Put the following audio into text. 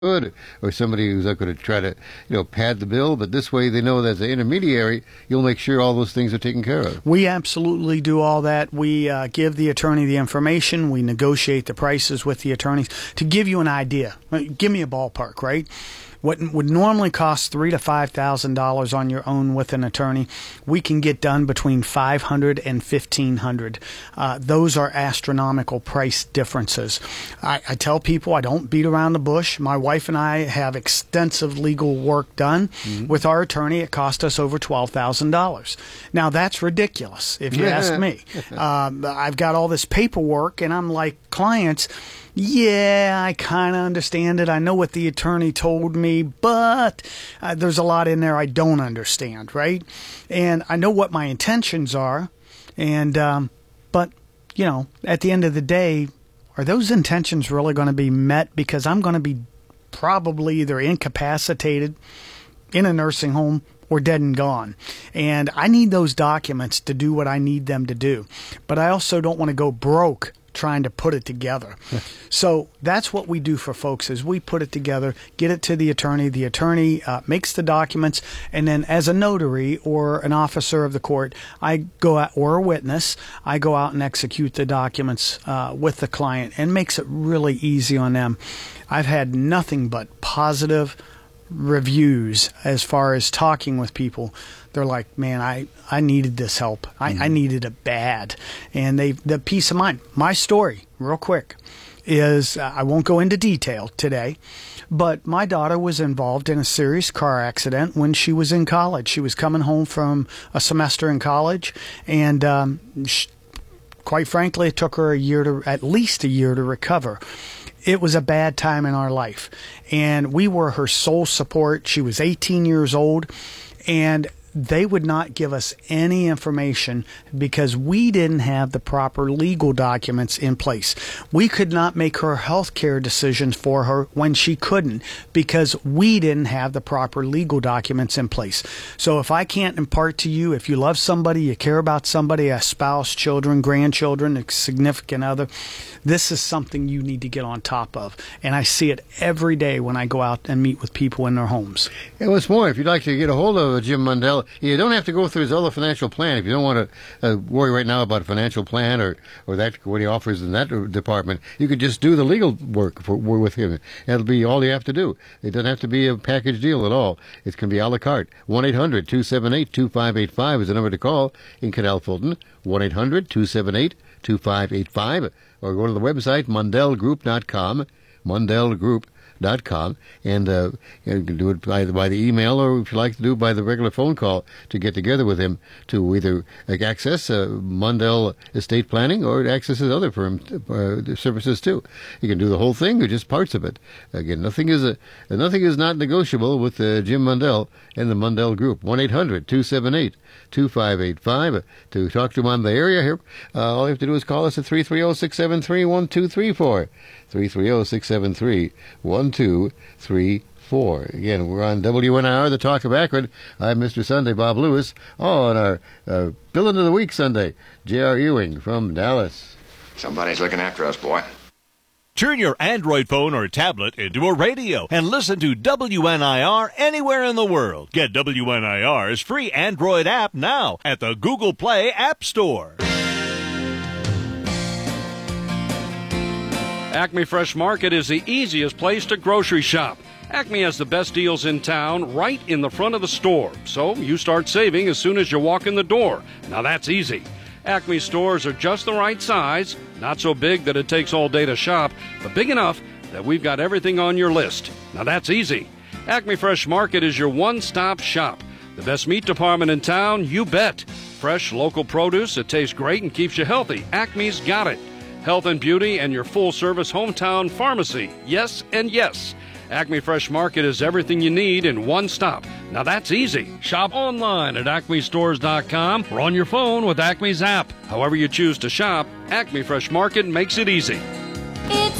or somebody who's not going to try to, pad the bill. But this way, they know that as an intermediary, you'll make sure all those things are taken care of. We absolutely do all that. We give the attorney the information. We negotiate the prices with the attorneys. To give you an idea, give me a ballpark, right? What would normally cost $3,000 to $5,000 on your own with an attorney, we can get done between $500 and $1,500. Those are astronomical price differences. I tell people I don't beat around the bush. My wife and I have extensive legal work done. Mm-hmm. With our attorney, it cost us over $12,000. Now, that's ridiculous, if you ask me. I've got all this paperwork, and I'm like, clients, yeah, I kind of understand it. I know what the attorney told me, but there's a lot in there I don't understand, right? And I know what my intentions are, and but, at the end of the day, are those intentions really going to be met? Because I'm going to be probably either incapacitated, in a nursing home, or dead and gone. And I need those documents to do what I need them to do. But I also don't want to go broke trying to put it together. So that's what we do for folks, is we put it together, get it to the attorney. The attorney makes the documents, and then as a notary or an officer of the court, I go out, or a witness, I go out and execute the documents with the client, and makes it really easy on them. I've had nothing but positive reviews as far as talking with people. They're like, man, I needed this help. I needed it bad. And the peace of mind. My story, real quick, is I won't go into detail today, but my daughter was involved in a serious car accident when she was in college. She was coming home from a semester in college, and quite frankly, it took her at least a year to recover. It was a bad time in our life, and we were her sole support. She was 18 years old, and they would not give us any information because we didn't have the proper legal documents in place. We could not make her health care decisions for her when she couldn't because we didn't have the proper legal documents in place. So if I can't impart to you, if you love somebody, you care about somebody, a spouse, children, grandchildren, a significant other, this is something you need to get on top of. And I see it every day when I go out and meet with people in their homes. And what's more, if you'd like to get a hold of Jim Mundell, you don't have to go through his other financial plan. If you don't want to worry right now about a financial plan or that what he offers in that department, you could just do the legal work with him. That'll be all you have to do. It doesn't have to be a package deal at all. It can be a la carte. 1-800-278-2585 is the number to call in Canal Fulton. 1-800-278-2585. Or go to the website, mundellgroup.com, mundellgroup.com, and you can do it by the email, or if you like to do it by the regular phone call to get together with him to either access Mundell Estate Planning or access his other firm services too. You can do the whole thing or just parts of it. Again, nothing is not negotiable with Jim Mundell and the Mundell Group. 1-800-278-2585 to talk to him on the area here. All you have to do is call us at 330-673-1234. 330-673-1234. Again, we're on WNIR, the Talk of Akron. I'm Mr. Sunday, Bob Lewis. On our Villain of the Week Sunday, J.R. Ewing from Dallas. Somebody's looking after us, boy. Turn your Android phone or tablet into a radio and listen to WNIR anywhere in the world. Get WNIR's free Android app now at the Google Play App Store. Acme Fresh Market is the easiest place to grocery shop. Acme has the best deals in town right in the front of the store, so you start saving as soon as you walk in the door. Now that's easy. Acme stores are just the right size, not so big that it takes all day to shop, but big enough that we've got everything on your list. Now that's easy. Acme Fresh Market is your one-stop shop. The best meat department in town, you bet. Fresh local produce that tastes great and keeps you healthy. Acme's got it. Health and beauty and your full-service hometown pharmacy. Yes and yes. Acme Fresh Market is everything you need in one stop. Now that's easy. Shop online at acmestores.com or on your phone with Acme's app. However you choose to shop, Acme Fresh Market makes it easy. It's